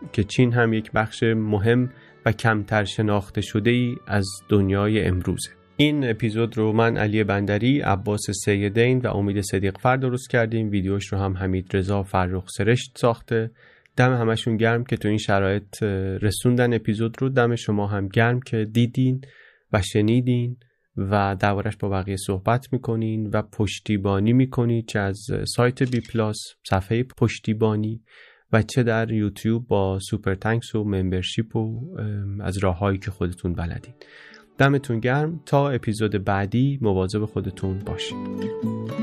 که چین هم یک بخش مهم و کمتر شناخته شده‌ای از دنیای امروزه. این اپیزود رو من علی بندری، عباس سیدین و امید صدیقفر درست کردیم. ویدیوش رو هم حمید رضا فرخ سرشت ساخته. دم همشون گرم که تو این شرایط رسوندن اپیزود رو. دم شما هم گرم که دیدین و شنیدین و دربارش با بقیه صحبت میکنین و پشتیبانی میکنید، چه از سایت بی پلاس صفحه پشتیبانی و چه در یوتیوب با سوپر تانکس و ممبرشیپ و از راههایی که خودتون بلدین. دمتون گرم. تا اپیزود بعدی مواظب خودتون باشید.